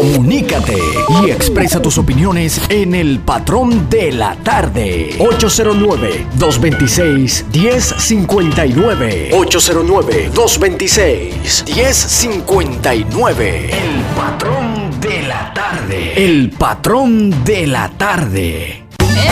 Comunícate y expresa tus opiniones en El Patrón de la Tarde. 809-226-1059. 809-226-1059. El Patrón de la Tarde. El Patrón de la Tarde.